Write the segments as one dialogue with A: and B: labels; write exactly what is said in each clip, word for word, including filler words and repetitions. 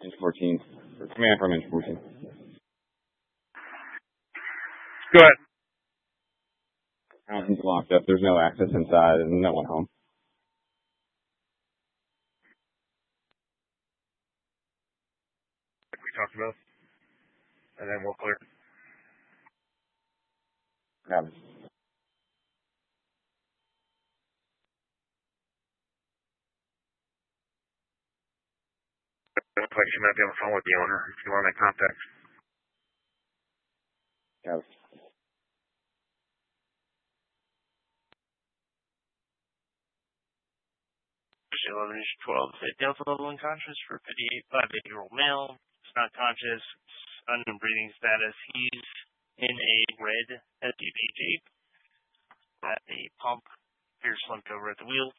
A: Inch fourteen. Command from inch fourteen.
B: Go ahead.
A: Mountain's locked up. There's no access inside and no one home.
B: Like we talked about. And then we'll clear.
A: Yeah.
B: Looks like she might be on the phone with the owner if you want to make contact.
A: Yeah.
C: eleven inch twelve. Delta level unconscious for fifty-eight, five-eight-year-old male. It's not conscious. It's unknown breathing status. He's in a red S U V Jeep at the pump. Appears slumped over at the wheel.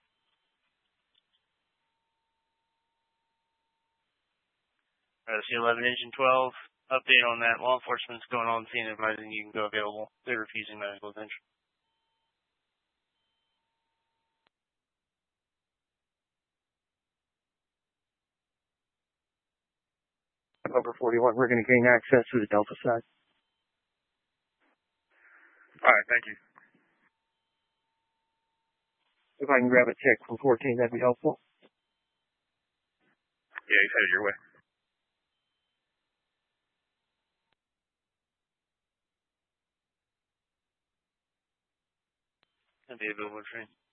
C: Uh, C eleven engine twelve. Update on that. Law enforcement's going on scene advising you can go available. They're refusing medical attention.
D: Number forty-one, we're going to gain access to the Delta side.
B: All right, thank you.
D: If I can grab a tick from fourteen, that'd be helpful.
B: Yeah, he's headed your way.
C: That'd be a Billboard train.